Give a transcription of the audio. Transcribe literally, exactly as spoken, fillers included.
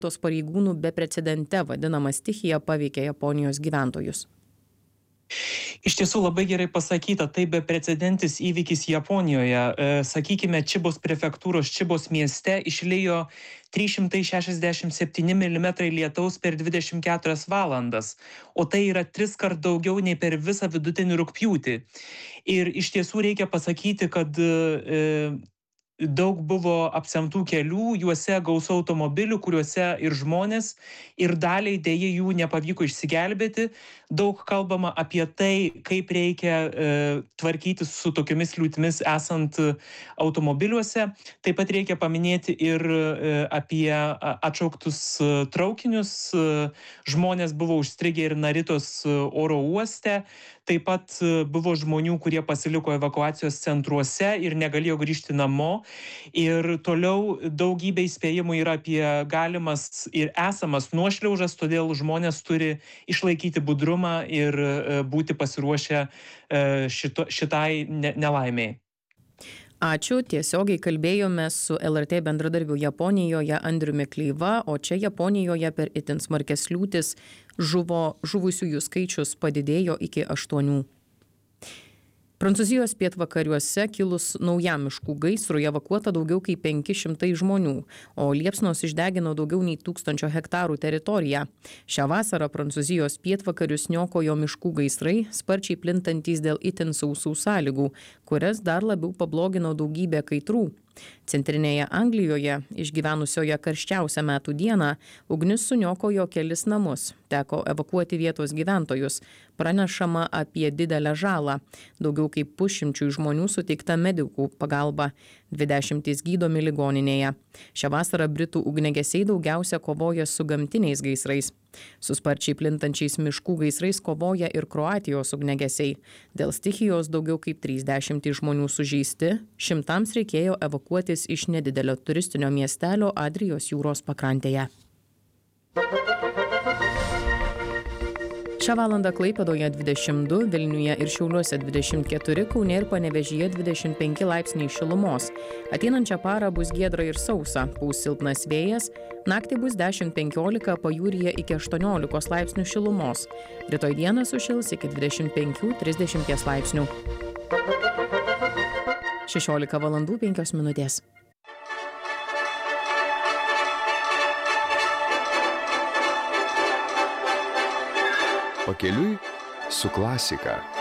tos pareigūnų beprecedente vadinama stichija paveikė Japonijos gyventojus? Iš tiesų labai gerai pasakyta, tai beprecedentis įvykis Japonijoje. E, sakykime, Čibos prefektūros Čibos mieste išlijo trys šimtai šešiasdešimt septyni milimetrai lietaus per dvidešimt keturias valandas, o tai yra tris kart daugiau nei per visą vidutinį rugpjūtį. Ir iš tiesų reikia pasakyti, kad e, daug buvo apsemtų kelių, juose gausu automobilių, kuriuose ir žmonės, ir daliai dėja jų nepavyko išsigelbėti. Daug kalbama apie tai, kaip reikia e, tvarkytis su tokiomis liūtimis esant automobiliuose. Taip pat reikia paminėti ir e, apie atšauktus traukinius. Žmonės buvo užstrigę ir Naritos oro uoste. Taip pat buvo žmonių, kurie pasiliko evakuacijos centruose ir negalėjo grįžti namo. Ir toliau daugybė įspėjimų yra apie galimas ir esamas nuošliaužas, todėl žmonės turi išlaikyti budrumą ir būti pasiruošę šito, šitai nelaimėjai. Ačiū. Tiesiogiai kalbėjome su L R T bendradarbiu Japonijoje Andriumi Kleiva, o čia Japonijoje per itin smarkias liūtis žuvo žuvusiųjų skaičius padidėjo iki aštuonių. Prancūzijos pietvakariuose kilus naujam miškų gaisrui evakuota daugiau kaip penki šimtai žmonių, o liepsnos išdegino daugiau nei tūkstančio hektarų teritoriją. Šią vasarą Prancūzijos pietvakarius niokojo miškų gaisrai, sparčiai plintantys dėl itin sausų sąlygų, kurias dar labiau pablogino daugybė kaitrų. Centrinėje Anglijoje, išgyvenusioje karščiausią metų dieną, ugnis suniokojo kelis namus. Teko evakuoti vietos gyventojus. Pranešama apie didelę žalą. Daugiau kaip pusšimčiui žmonių suteikta medikų pagalba. Dvidešimtys gydomi ligoninėje. Šią vasarą Britų ugniagesiai daugiausia kovoja su gamtiniais gaisrais. Su sparčiai plintančiais miškų gaisrais kovoja ir Kroatijos ugniagesiai. Dėl stichijos daugiau kaip trisdešimt žmonių sužeisti, šimtams reikėjo evakuotis iš nedidelio turistinio miestelio Adrijos jūros pakrantėje. Šią valandą Klaipėdoje dvidešimt du, Vilniuje ir Šiauliuose dvidešimt keturi, Kaune ir Panevėžyje dvidešimt penki laipsniai šilumos. Ateinančią parą bus giedra ir sausa, pūs silpnas vėjas, naktį bus dešimt penkiolika, pajūryje iki aštuoniolikos laipsnių šilumos. Rytoj dieną sušils iki dvidešimt penki trisdešimt laipsnių. šešiolika valandų penkios minutės. Pakeliui su klasika.